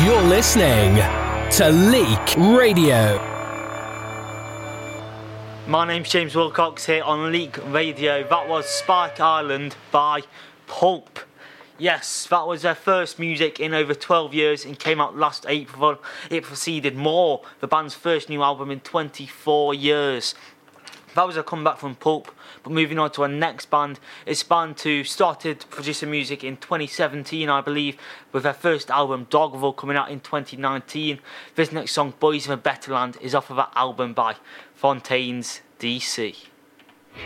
You're listening to Leak Radio. My name's James Wilcox here on Leak Radio. That was Spike Island by Pulp. Yes, that was their first music in over 12 years and came out last April. It preceded More, the band's first new album in 24 years. That was a comeback from Pulp. But moving on to our next band, it's a band who started producing music in 2017, I believe, with their first album, Dogville, coming out in 2019. This next song, Boys of a Better Land, is off of that album by Fontaines DC.